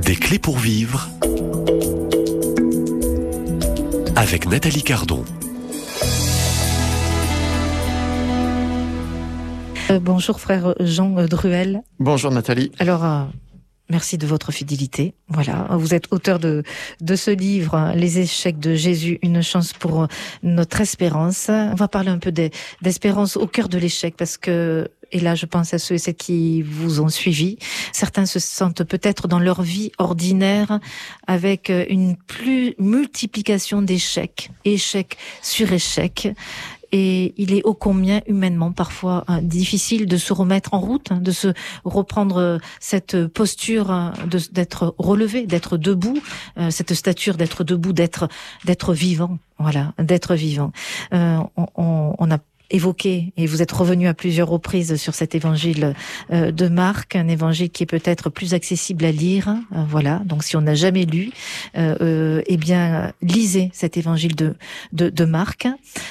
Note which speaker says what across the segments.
Speaker 1: Des clés pour vivre avec Nathalie Cardon.
Speaker 2: Bonjour frère Jean Druel.
Speaker 3: Bonjour Nathalie.
Speaker 2: Alors, merci de votre fidélité. Voilà, vous êtes auteur de ce livre, Les échecs de Jésus, une chance pour notre espérance. On va parler un peu d'espérance au cœur de l'échec parce que, et là je pense à ceux et celles qui vous ont suivi, certains se sentent peut-être dans leur vie ordinaire avec une multiplication d'échecs, échec sur échec. Et il est ô combien humainement parfois difficile de se remettre en route, de se reprendre cette posture, d'être relevé, d'être debout, cette stature d'être debout, d'être vivant, voilà, d'être vivant. On a évoqué, et vous êtes revenu à plusieurs reprises sur cet évangile de Marc, un évangile qui est peut-être plus accessible à lire, voilà. Donc si on n'a jamais lu, eh bien lisez cet évangile de Marc.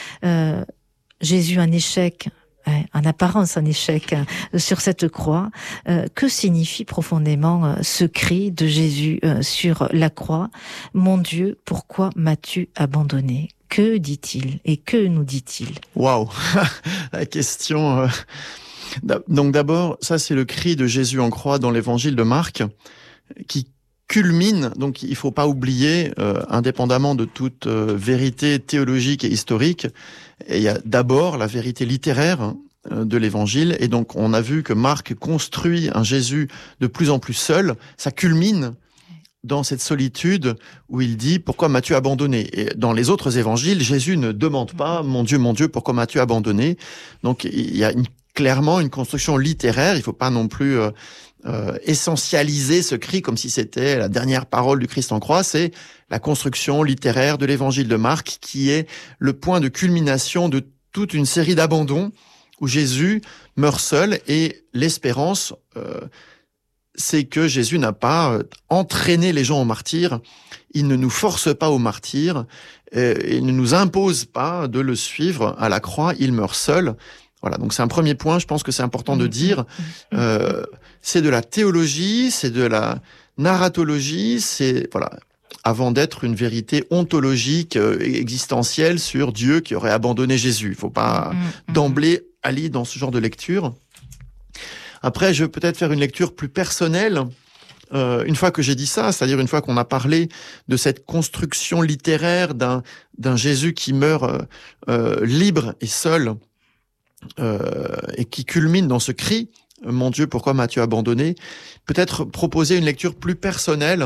Speaker 2: Jésus un échec, en apparence un échec sur cette croix. Que signifie profondément ce cri de Jésus sur la croix? Mon Dieu, pourquoi m'as-tu abandonné? Que dit-il et que nous dit-il?
Speaker 3: Waouh, la question. Donc d'abord, ça c'est le cri de Jésus en croix dans l'évangile de Marc, qui culmine. Donc il faut pas oublier, indépendamment de toute vérité théologique et historique, et il y a d'abord la vérité littéraire de l'évangile. Et donc on a vu que Marc construit un Jésus de plus en plus seul. Ça culmine dans cette solitude où il dit « Pourquoi m'as-tu abandonné ?» Et dans les autres évangiles, Jésus ne demande pas « Mon Dieu, pourquoi m'as-tu abandonné ?» Donc il y a clairement une construction littéraire. Il faut pas non plus essentialiser ce cri comme si c'était la dernière parole du Christ en croix. C'est la construction littéraire de l'évangile de Marc qui est le point de culmination de toute une série d'abandons où Jésus meurt seul. Et l'espérance, c'est que Jésus n'a pas entraîné les gens au martyre. Il ne nous force pas au martyre. Il ne nous impose pas de le suivre à la croix. Il meurt seul. Voilà, donc c'est un premier point, je pense que c'est important de dire. C'est de la théologie, c'est de la narratologie, c'est voilà, avant d'être une vérité ontologique, existentielle sur Dieu qui aurait abandonné Jésus. Il faut pas d'emblée aller dans ce genre de lecture. Après, je vais peut-être faire une lecture plus personnelle. Une fois que j'ai dit ça, c'est-à-dire une fois qu'on a parlé de cette construction littéraire d'un Jésus qui meurt libre et seul, et qui culmine dans ce cri « Mon Dieu, pourquoi m'as-tu abandonné ?» Peut-être proposer une lecture plus personnelle.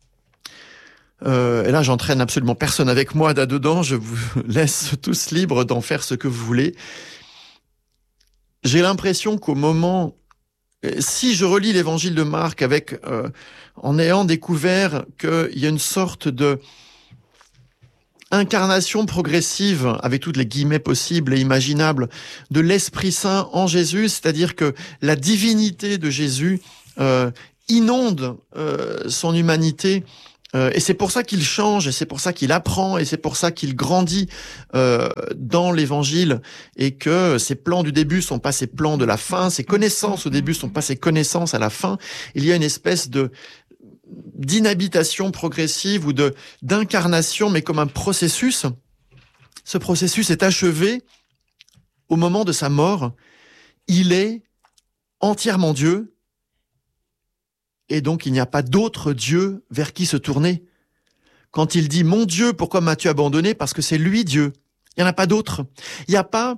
Speaker 3: Et là, j'entraîne absolument personne avec moi là-dedans. Je vous laisse tous libres d'en faire ce que vous voulez. J'ai l'impression qu'au moment... Si je relis l'évangile de Marc avec, en ayant découvert qu'il y a une sorte de incarnation progressive, avec toutes les guillemets possibles et imaginables, de l'Esprit Saint en Jésus, c'est-à-dire que la divinité de Jésus inonde son humanité, et c'est pour ça qu'il change, et c'est pour ça qu'il apprend, et c'est pour ça qu'il grandit dans l'Évangile, et que ses plans du début sont pas ses plans de la fin, ses connaissances au début sont pas ses connaissances à la fin. Il y a une espèce d'inhabitation progressive ou d'incarnation, mais comme un processus. Ce processus est achevé au moment de sa mort. Il est entièrement Dieu, et donc il n'y a pas d'autre Dieu vers qui se tourner. Quand il dit « Mon Dieu, pourquoi m'as-tu abandonné ?» parce que c'est lui Dieu. Il n'y en a pas d'autre. Il n'y a pas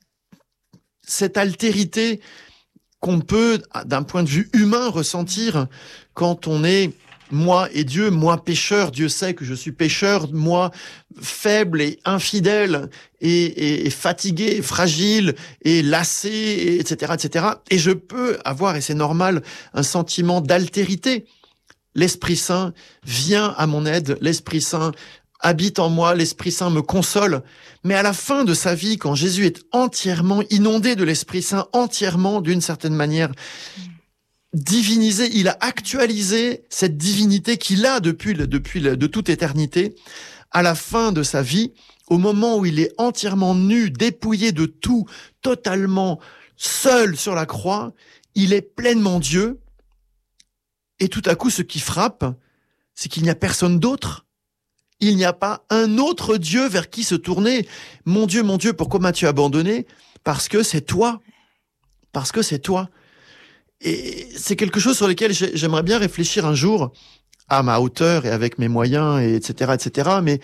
Speaker 3: cette altérité qu'on peut, d'un point de vue humain, ressentir quand on est moi et Dieu, moi pécheur, Dieu sait que je suis pécheur, moi faible et infidèle et fatigué, et fragile et lassé, etc., etc. Et je peux avoir, et c'est normal, un sentiment d'altérité. L'Esprit Saint vient à mon aide, l'Esprit Saint habite en moi, l'Esprit Saint me console. Mais à la fin de sa vie, quand Jésus est entièrement inondé de l'Esprit Saint, entièrement, d'une certaine manière, divinisé, il a actualisé cette divinité qu'il a de toute éternité. À la fin de sa vie, au moment où il est entièrement nu, dépouillé de tout, totalement seul sur la croix, il est pleinement Dieu. Et tout à coup, ce qui frappe, c'est qu'il n'y a personne d'autre. Il n'y a pas un autre Dieu vers qui se tourner. Mon Dieu, pourquoi m'as-tu abandonné? Parce que c'est toi. Parce que c'est toi. Et c'est quelque chose sur lequel j'aimerais bien réfléchir un jour, à ma hauteur et avec mes moyens, et etc., etc. Mais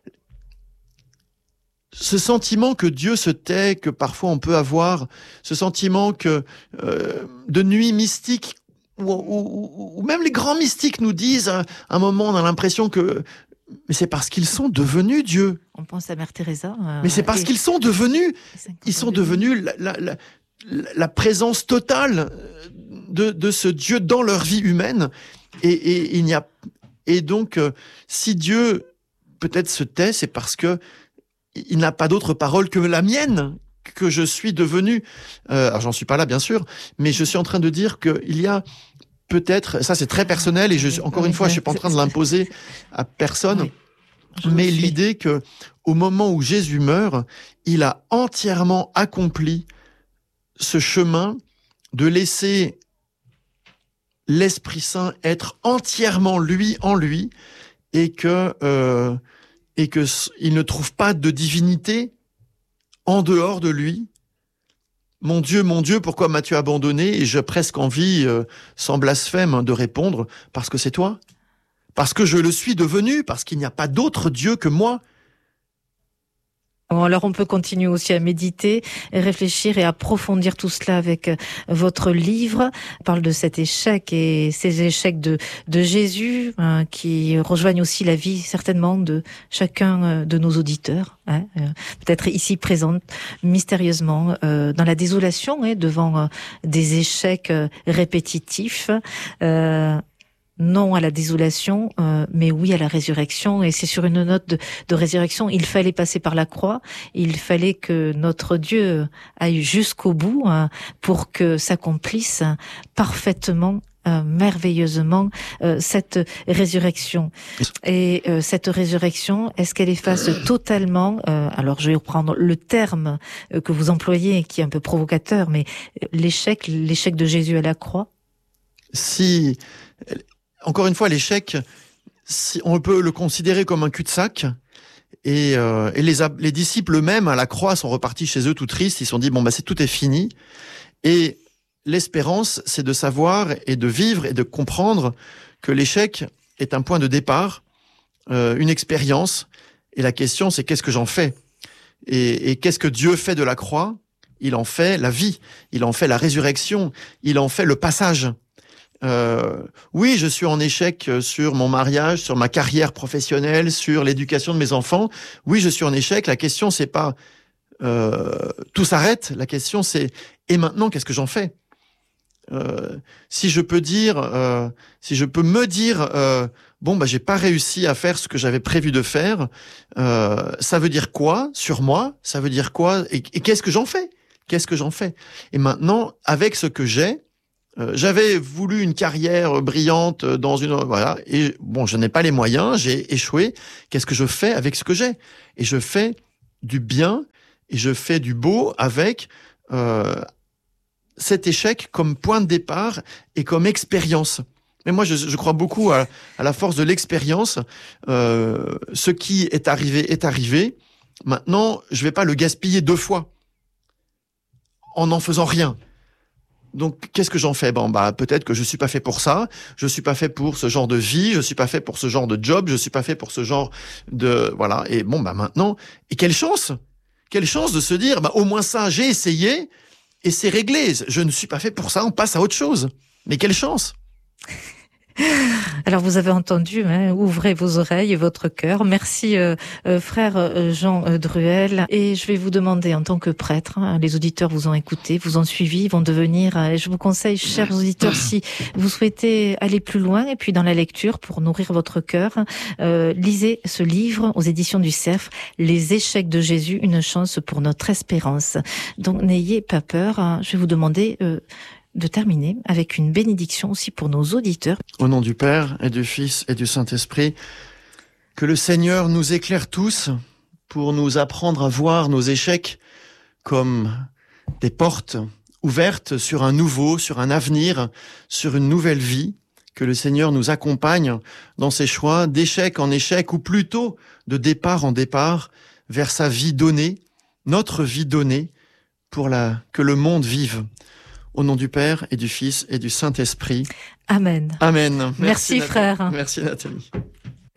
Speaker 3: ce sentiment que Dieu se tait, que parfois on peut avoir, ce sentiment que de nuit mystique, où même les grands mystiques nous disent, à un moment, on a l'impression que mais c'est parce qu'ils sont devenus Dieu.
Speaker 2: On pense à Mère Teresa.
Speaker 3: Mais c'est parce qu'ils sont devenus. Ils sont devenus la présence totale de ce Dieu dans leur vie humaine. Et il n'y a et donc si Dieu peut-être se tait, c'est parce que il n'a pas d'autre parole que la mienne, que je suis devenu. Alors j'en suis pas là bien sûr, mais je suis en train de dire qu'il y a peut-être, ça c'est très personnel et encore une fois, je suis pas en train de l'imposer à personne, mais l'idée que au moment où Jésus meurt, il a entièrement accompli ce chemin de laisser l'Esprit Saint être entièrement lui en lui et que il ne trouve pas de divinité en dehors de lui. Mon Dieu, pourquoi m'as-tu abandonné? Et j'ai presque envie, sans blasphème, de répondre, parce que c'est toi. Parce que je le suis devenu, parce qu'il n'y a pas d'autre Dieu que moi.
Speaker 2: Bon, alors on peut continuer aussi à méditer, et réfléchir et approfondir tout cela avec votre livre. On parle de cet échec et ces échecs de Jésus qui rejoignent aussi la vie certainement de chacun de nos auditeurs, peut-être ici présente mystérieusement dans la désolation devant des échecs répétitifs. Non à la désolation, mais oui à la résurrection. Et c'est sur une note de résurrection. Il fallait passer par la croix. Il fallait que notre Dieu aille jusqu'au bout pour que s'accomplisse parfaitement, merveilleusement cette résurrection. Et cette résurrection, est-ce qu'elle efface totalement, alors je vais reprendre le terme que vous employez, qui est un peu provocateur, mais l'échec de Jésus à la croix?
Speaker 3: Si... Encore une fois, l'échec, on peut le considérer comme un cul-de-sac. Et les disciples eux-mêmes, à la croix, sont repartis chez eux tout tristes. Ils se sont dit, tout est fini. Et l'espérance, c'est de savoir et de vivre et de comprendre que l'échec est un point de départ, une expérience. Et la question, c'est qu'est-ce que j'en fais? Et qu'est-ce que Dieu fait de la croix? Il en fait la vie. Il en fait la résurrection. Il en fait le passage. Oui, je suis en échec sur mon mariage, sur ma carrière professionnelle, sur l'éducation de mes enfants. Oui, je suis en échec. La question, c'est pas tout s'arrête. La question, c'est et maintenant, qu'est-ce que j'en fais? Si je peux me dire, j'ai pas réussi à faire ce que j'avais prévu de faire. Ça veut dire quoi sur moi? Ça veut dire quoi? Et qu'est-ce que j'en fais? Qu'est-ce que j'en fais? Et maintenant, avec ce que j'ai. J'avais voulu une carrière brillante dans et je n'ai pas les moyens, j'ai échoué. Qu'est-ce que je fais avec ce que j'ai? Et je fais du bien et je fais du beau avec cet échec comme point de départ et comme expérience. Mais moi, je crois beaucoup à la force de l'expérience. Ce qui est arrivé est arrivé. Maintenant, je vais pas le gaspiller 2 fois en n'en faisant rien. Donc, qu'est-ce que j'en fais? Peut-être que je suis pas fait pour ça. Je suis pas fait pour ce genre de vie. Je suis pas fait pour ce genre de job. Je suis pas fait pour ce genre de, voilà. Et maintenant, et quelle chance de se dire, au moins ça, j'ai essayé et c'est réglé. Je ne suis pas fait pour ça. On passe à autre chose. Mais quelle chance!
Speaker 2: Alors vous avez entendu, ouvrez vos oreilles et votre cœur. Merci frère Jean Druel. Et je vais vous demander en tant que prêtre, les auditeurs vous ont écouté, vous ont suivi, vont devenir, je vous conseille, chers auditeurs, si vous souhaitez aller plus loin et puis dans la lecture pour nourrir votre cœur, lisez ce livre aux éditions du Cerf, Les échecs de Jésus, une chance pour notre espérance. Donc n'ayez pas peur, je vais vous demander de terminer avec une bénédiction aussi pour nos auditeurs.
Speaker 3: Au nom du Père et du Fils et du Saint-Esprit, que le Seigneur nous éclaire tous pour nous apprendre à voir nos échecs comme des portes ouvertes sur un nouveau, sur un avenir, sur une nouvelle vie. que le Seigneur nous accompagne dans ses choix, d'échec en échec, ou plutôt de départ en départ, vers sa vie donnée, notre vie donnée, pour que le monde vive. Au nom du Père et du Fils et du Saint-Esprit.
Speaker 2: Amen.
Speaker 3: Amen.
Speaker 2: Merci frère.
Speaker 3: Merci Nathalie.